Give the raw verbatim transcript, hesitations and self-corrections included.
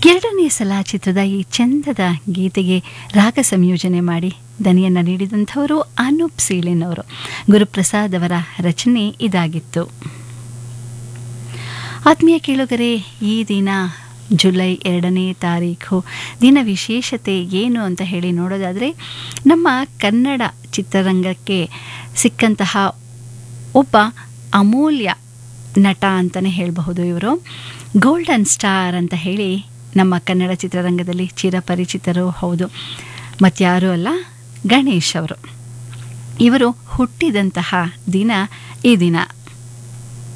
ಎರಡನೇ ಸಲ ಚಿತ್ರದ ಈ ಚಂದದ ಗೀತೆಗೆ ರಾಗ ಸಂಯೋಜನೆ ಮಾಡಿ ದನಿಯನ್ನು ನೀಡಿದಂಥವರು ಅನೂಪ್ ಸೀಳಿನ್ ಅವರು. ಗುರುಪ್ರಸಾದ್ ಅವರ ರಚನೆ ಇದಾಗಿತ್ತು. ಆತ್ಮೀಯ ಕೇಳುಗರೆ, ಈ ದಿನ ಜುಲೈ ಎರಡನೇ ತಾರೀಖು ದಿನ ವಿಶೇಷತೆ ಏನು ಅಂತ ಹೇಳಿ ನೋಡೋದಾದರೆ, ನಮ್ಮ ಕನ್ನಡ ಚಿತ್ರರಂಗಕ್ಕೆ ಸಿಕ್ಕಂತಹ ಒಬ್ಬ ಅಮೂಲ್ಯ ನಟ ಅಂತಲೇ ಹೇಳಬಹುದು. ಇವರು ಗೋಲ್ಡನ್ ಸ್ಟಾರ್ ಅಂತ ಹೇಳಿ ನಮ್ಮ ಕನ್ನಡ ಚಿತ್ರರಂಗದಲ್ಲಿ ಚಿರಪರಿಚಿತರು ಹೌದು. ಮತ್ಯಾರೂ ಅಲ್ಲ, ಗಣೇಶ್ ಅವರು. ಇವರು ಹುಟ್ಟಿದಂತಹ ದಿನ ಈ ದಿನ